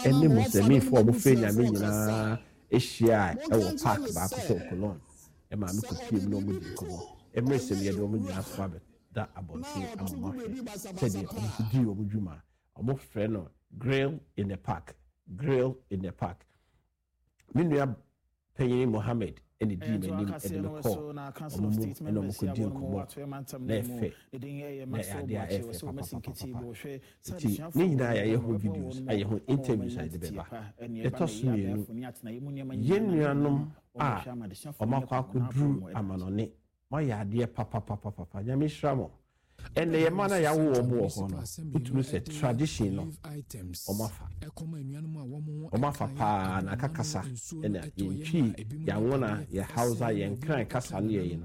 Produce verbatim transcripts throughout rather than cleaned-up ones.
any Muslim for Mufenya Mina, Asia, our park back so Cologne. And my could feel no good. Every semi woman has fabric that about here. I'm not said the Omudio Mujuma. A more friend grill in the park, grill in the park. Minya Payne Mohammed. Any demon in the call, and no could deal with Nefe, Nina, I have videos, I have interviews at the Beba. Let us me, Yenyanum, ah, Omaka could drew a man on it. My dear Papa, Papa, Papa, Yamishramo. And the Yamana Yawu more honor, which was a traditional Omafa. Omafa pa na kakasa and a chi Yawana, ya Hausa, yan cry Casa near you.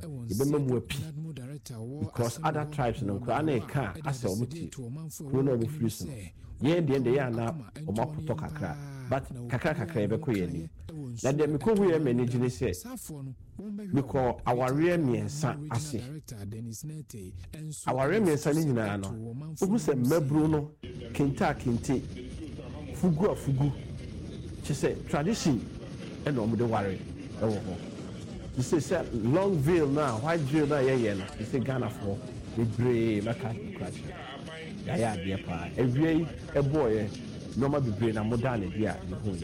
Because other tribes no Krane can as a muti, Kuno refusal. Ye the end they are now Omaku Tokakra, but Kakaka Krebe. Let them go here managing say. Because our real me son as our real me son in Nano, who said Mebruno, Kinta Kinti, Fugu Fugu. She said tradition and on the worry. Oh, she said long veil now, white veil now, yeah, she said Ghana for the brave Macaque crash. Yeah, dear pa, every a boy, no more be brain and modern, yeah, the home.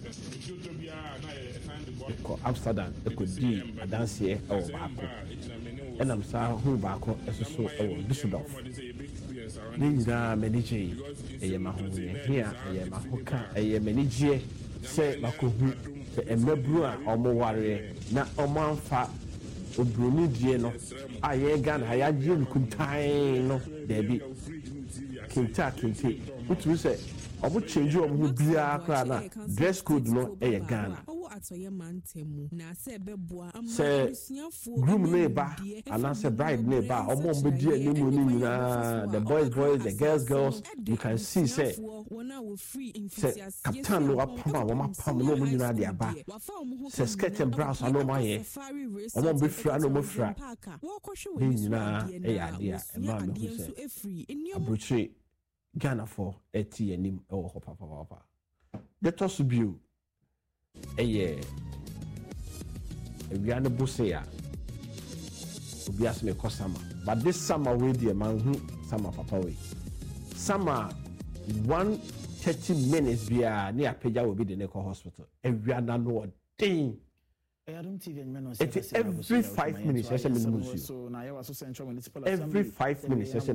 Amsterdam, they could do a dance here or Baco. And I'm sorry who Baco as a so or Düsseldorf. These are many J. A Yamahu here, a Yamahuka, a Yamanigie, say Makuhu, a Mebrua or Mowari, not a man fat or Brunidiano. I again, I had you could tie no, Debbie Kinta Kinti, which we say. I would change your Mubia dress code no a Ghana. Say, groom neighbor, and answer bride neighbor, or more dear the boys, boys, the girls, girls, you can see, say, say, Captain no Pama, Wama Pam, no Munina de Abba, say, sketch and brows, I know my ear, I won't be fra no more fra. Nina, a idea, a man who said, a butchery. Ghana for a tea and him or papa papa. Let us view a year. A Ghana Busea will be asked me for summer. But this summer, we dear man who summer papa way. Summer one thirty minutes via near Peja will be the Neko Hospital. And we are not no thing. It is every five minutes, I say, every five minutes, I say,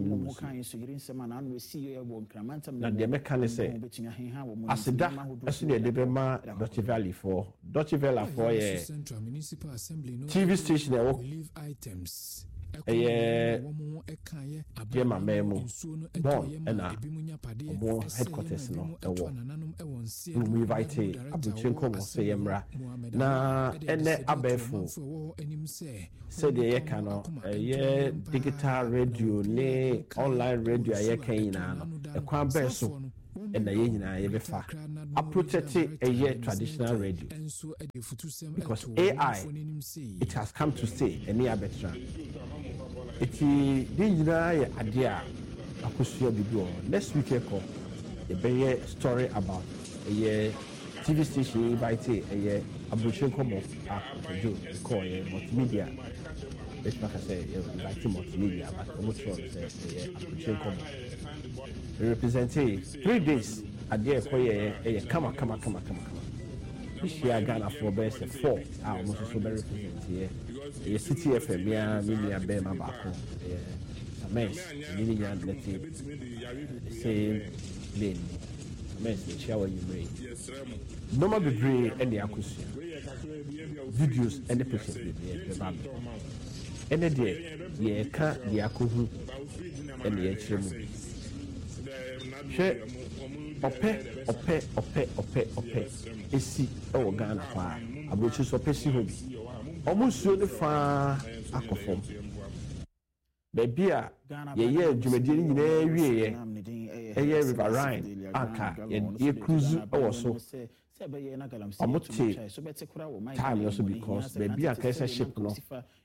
now the mechanic say, as that, as the Debema Dutch Valley for Dutch Valley for a T V station, I work items. Eh, dear my memo, born and a more headquarters no a war. We invite a between Congo say Emra. Na and the Abefu said the Yakano, a year digital radio, nay, online radio, a Yakana, a Quan Besso. And the Yena Ebefa. I protect a year traditional radio because A I it has come to stay a near better. It is the idea I could see the next week. A very story about a year T V station invite a year Abuchen Como to call a multimedia. Let's make say invite multimedia, but I'm not sure say Abuchen Como. We represent three days a day for a come on, come on, come on, come on. This year Ghana for best four. I almost so very represent here. A city F M, yeah, Milia Bema Bako, a mess, Milia Letty, the same lane. Mess, the shower you made. No more debris and the acoustic videos and the pictures with the band. And the day, the car, the akuhu, and the H M. Share Ope, Ope, Ope, Ope, Ope, a sea, oh, Ghana fire. I will choose a pesky home. Almost so the far aquaform. Baby, ye ye, Jumedin in every a year river Rhine, Anka, and ye cruise also. Almost time also because baby, a case ship no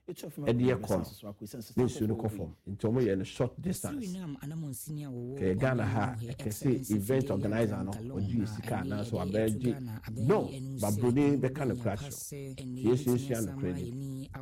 ɛde yɛ kɔ no nsuo no kɔ fam nti ɔmo yɛ no short distance kɛ Ghana ha kɛse event organizer no ɔgye sika anaasɛ wabɛgye no babroni bɛka no kora kyerɛ yesu esua no credit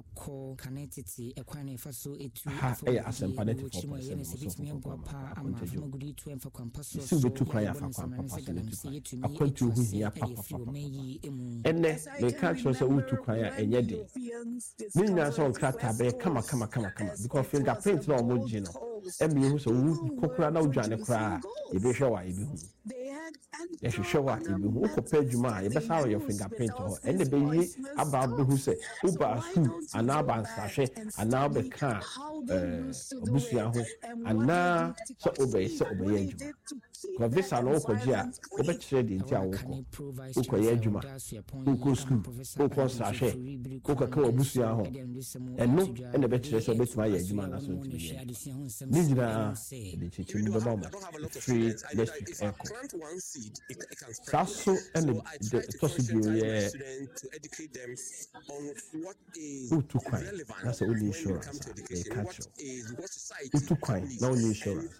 ha ɛyɛ asɛmpa ninety four point seven ɔsɔfo papa akɔntagyo si wobɛtu kwan afa kwan papa so bɛtu kwan akwantu ho hia papapapa ɛnɛ meka kyerɛ sɛ wotu kwan a ɛnyɛ den ne nyinaa sɛ ɔnkrata bɛyɛ kama kama kama kama because fingerprint na ɔmo gye no ɛmi ehu sɛ wo kokora na wodwane koraa yɛbɛhwɛ wɔ a yɛbɛhu yɛhwehwɛ wɔ a yɛbɛhu wokɔpɛ adwuma a yɛbɛsa wɔyɛ fingerprint hɔ ɛnna bɛyi aba bɛhu sɛ woba school anaa aba nsahwɛ anaa wobɛka ɔbusua ho anaa sɛ wobɛyɛ sɛ wobɛyɛ adwuma kɔ visa no wokɔgye a wobɛkyerɛ deɛ nti a wokɔ wokɔyɛ adwuma wokɔ school wokɔ nsahwɛ wokɔka w'abusua ho ɛno ɛna bɛkyerɛ sɛ wobɛtumi ayɛ adwuma anaasɛ wontumi yɛ ne nyinaa ɛde kyekye mu bɛba mo free next week ɛkɔ saa so ɛna ɛtɔ so bio yɛ wotu kwan na sɛ wone insurance a ɛka kyerɛw wotu kwan na wone insurance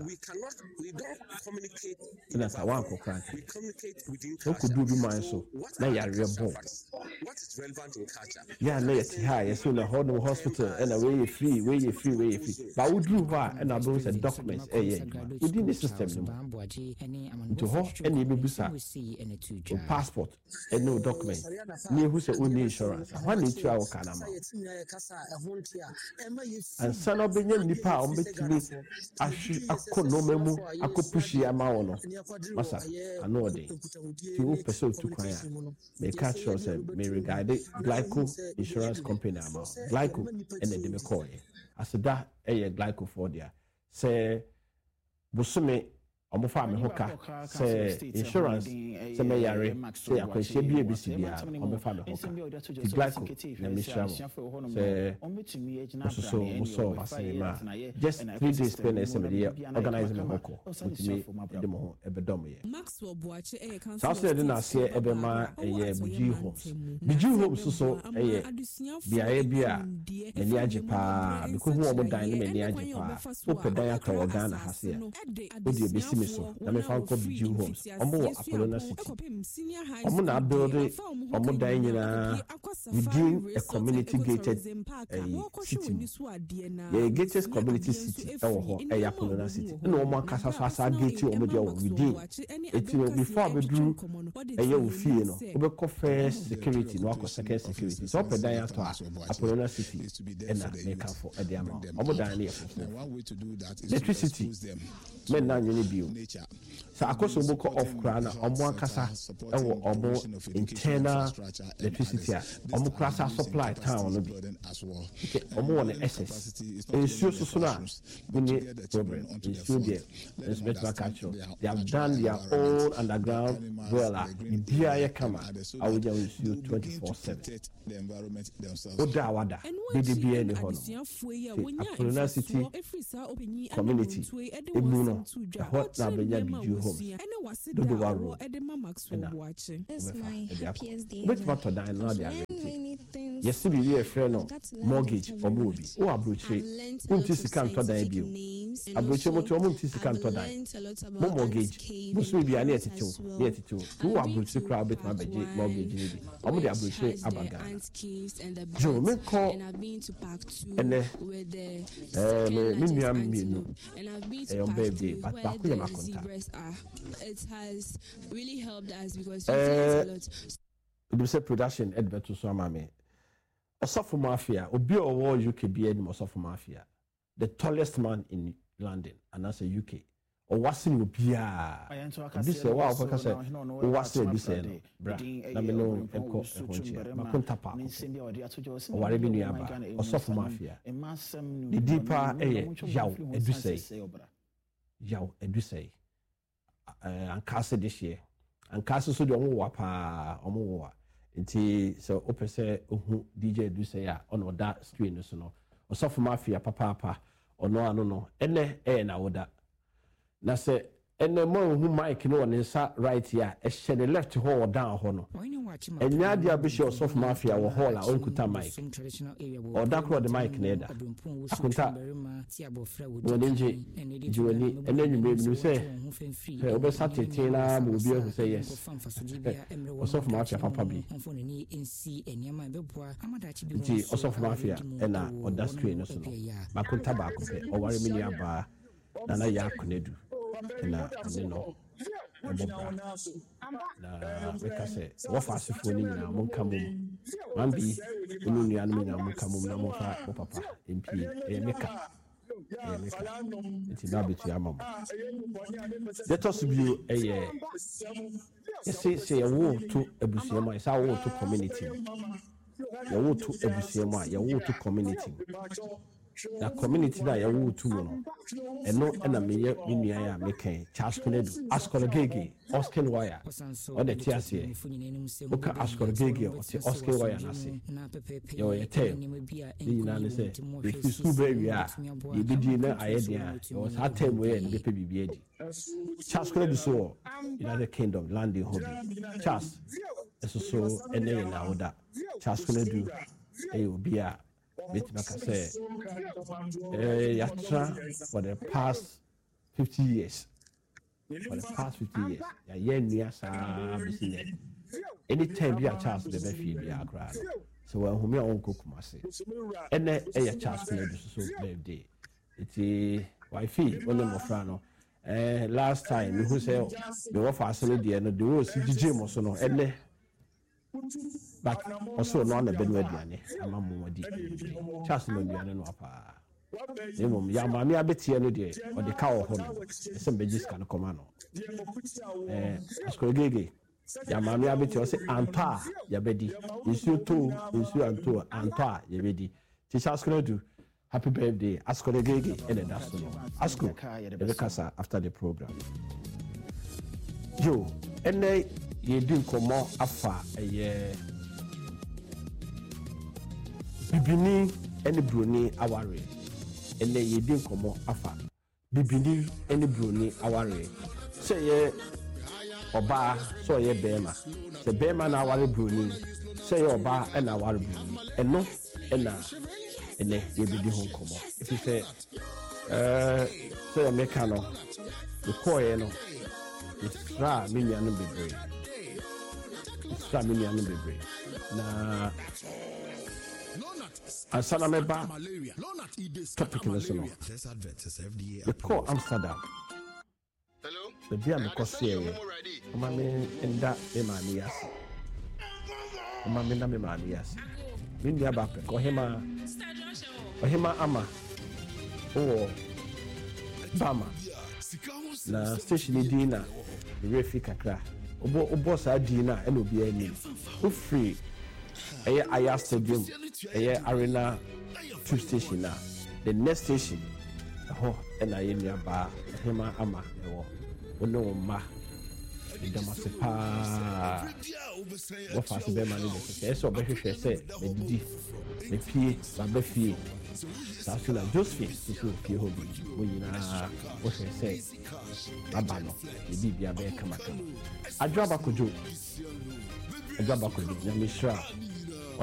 a ɛna sa wankɔ krante wokɔduru bi man so na yareɛ bɔ yɛ a na yɛte ha a yɛsɛ na hɔ no hospital ɛna weyɛ free weyɛ free weyɛ free ba woduru hɔ a ɛna wobɛhu sɛ documents ɛyɛ adwuma wodi ne system no mu nti hɔ ɛna yɛbɛbusa wo passport ɛne wo document ne yɛhu sɛ wonni insurance a hɔ na ɛtu a woka no ma ansa na wobɛnya nnipa a ɔmbɛtumi ahwe akɔ nɔɔma mu akɔpuhyie ama wo no masa ano ɔden nti wopɛ sɛ wotu kwan a meka kyerɛw sɛ meregade Glyco insurance company ama Glyco ɛna de me kɔɔyɛ aseda ɛyɛ Glyco foɔ deɛ sɛ bosome ɔmo fa me ho ka sɛ insurance sɛ mɛyare sɛ akwanhyia bi ebisi biara ɔmo fa me ho ka ti Glyco na mehyira mo sɛ ɔsoso mo sɔ asene ma just three days pɛ na ɛsɛ mede yɛ organize me ho kɔ motumi de mo ho ɛbɛdɔm yɛ saa so yɛde n'aseɛ ɛbɛma ɛyɛ Bugyi Homes Bugyi Homes soso ɛyɛ beaeɛ bi a m'ani agye paa mekɔhu ɔmo dan ne m'ani agye paa wopɛ dan akra wɔ Ghana ha se a wode ɛbɛsi so na me fan ko Bugyi Homes omo wo Apollo City omo na build omo dan nyina within a community gated uh, city yeah gated community city e wo ho e Apollo City na omo akasa so asa gate omo de wo within it before abedru e ye wo fie no obekọ first security no akọ second security so pe dan ato Apollo City e na make am for e de ama omo dan na e fo electricity men na nyene bio sa akoso boko off krana omo akasa ewo omo internal electricity a omo krasa supply town no bi omo won excess ensuo so so na bini problem ensuo there is better catch they have done their own underground well a bia ye kama awuja ensuo twenty-four seven oda wada bidi bia ni hono Apollo City community ebu no hot na benya Bugyi Homes dodo waro that's my happiest day which matter dan na dia yes bi we frɛ no mortgage obobi o abrochire unti sika ntɔ dan bio abrochire mo to mo unti sika ntɔ dan mo mortgage mo so bia na etitew na etitew wo abrochire kra bet ma beje mortgage ni bi omo de abrochire abaga jo me ko ene eh me nua mi no eh on birthday but ba ko ya ma contact it has really helped us because we uh, a lot. The say production Edberto so amame. Osofo Mafia, obi owo U K bi anim Osofo Mafia. The tallest man in London and that's a U K. O wasin obi a. This say wow because say o wasin this say no. Bra. Na me no enko ehonchia. Makonta pa. O ware bi nua ba. Osofo Mafia. The deeper eh yaw edu say. Yaw edu say. Uh, ankase this year ankase so de omo wa pa omo wa nti so opese ohu D J do say a ono da screen no so no Osofo Mafia papa papa ono ano no ene e na woda na se ene mo ohu mic no ne nsa right here e hye ne left ho down ho no enya dia be sure of mafia wo hall a onkuta mic or dakro the mic neda akunta wonenje jiwani enenyu me nu say say obe satete na mo bi o say yes of mafia papa bi ti of mafia ena oda screen no so no makunta ba ko pe o ware mini aba na na ya konedu na ne no na weka se wafa asifo ni nyina mo nka mum mambi unu nua no nyina mo nka mum na mo fa mo papa mp e meka e meka nti na betu amam let us be eye ese se ye wo to abusuam a esa wo to community ye wo to abusuam a ye wo to community na community na ya wo tu no eno na meye nua ya meken Charles Konedu Ascol Gege Oscar Wire o de tiasie o ka Ascol Gege o ti Oscar Wire na se yo ye te ni na ne se the school baby a ye bidi na ayedia o sa tem we ne be bibia di Charles Konedu so United Kingdom landing hobby Charles eso so ene na oda Charles Konedu e obi a bit like I say, eh, yatra for the past fifty years. For the past fifty years, ya yen near sa business. Anytime be a chance the befi be a crowd. So when whom your uncle Kumasi, and then a chance maybe so birthday. It's wifey, one of my friend. Eh, last time who say the offer facility and the rose C G M or so no, and but also no na benwe diane amamu wadi chance no diane no apa emom ya mami abetie no de o de ka wo ho no se mbegis kan koma no eh Ascol Gege ya mami abetie o se anpa ya bedi isu to isu anto anpa ya bedi teacher Ascol do happy birthday Ascol Gege and that's no Ascol the kasa after the program yo ene ye din komo afa eye bibini ene broni aware ene ye din komo afa bibini ene broni aware say ye oba so ye bema say bema na aware broni say oba ena aware broni eno ena ene ye bidi hon komo if you say eh say America no the koye no it's ra million no bebre it's ra million no bebre na asana meba topic national the call Amsterdam hello the bia me kose mama me nda me mani yasi mama me na me mani yasi me ndia ba pe ko hema ohema ama o bama na station dina refi kakra obo obo sa dina e no bia ni o free eye aya stadium eye arena two station na the next station ho na ye ni aba hema ama ewo ono ma idamasepa wo fa se be mani de se so be hwehwe se medidi me pie ba be fie sa sula Josephine so pie hobi wo nyina wo se se abano e bibia be kama kama adwa bakojo adwa bakojo na mishra